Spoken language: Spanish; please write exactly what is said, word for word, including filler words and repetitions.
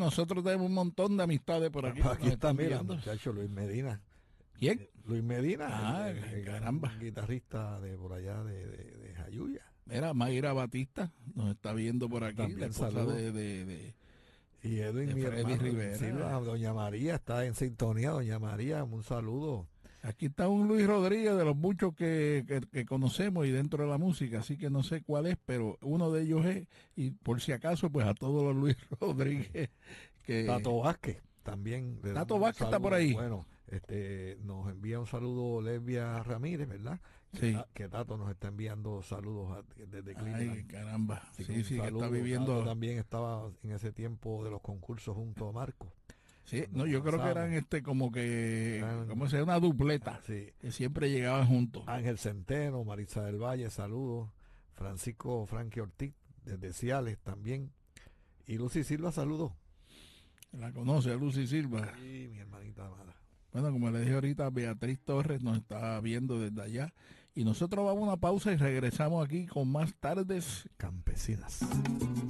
nosotros tenemos un montón de amistades por aquí. Aquí está, mira, muchacho, Luis Medina. ¿Quién? Luis Medina, ah, el, el caramba. gran guitarrista de por allá de, de, de Jayuya. Mira, Mayra Batista nos está viendo por aquí, También la esposa saludos. de, de, de, Y Edwin, de mi Freddy hermano, Rivera. Silva, doña María está en sintonía. Doña María, un saludo. Aquí está un Luis Rodríguez de los muchos que, que, que conocemos y dentro de la música, así que no sé cuál es, pero uno de ellos es, y por si acaso, pues a todos los Luis Rodríguez. Que... Tato Vázquez también. Tato Vázquez está por ahí. Bueno, este, nos envía un saludo Lesbia Ramírez, ¿verdad? Sí. Que, que Tato nos está enviando saludos a, desde Cleveland. Ay, caramba. Así sí, que sí, saludo. que está viviendo. Tato también estaba en ese tiempo de los concursos junto a Marco. Sí, no, yo creo que eran este como que, eran, como sea, una dupleta, sí. que siempre llegaban juntos. Ángel Centeno, Marisa del Valle, saludos. Francisco Frankie Ortiz, desde Ciales también. Y Lucy Silva, saludos. La conoce, Lucy Silva. Sí, mi hermanita amada. Bueno, como le dije ahorita, Beatriz Torres nos está viendo desde allá. Y nosotros vamos a una pausa y regresamos aquí con más tardes campesinas.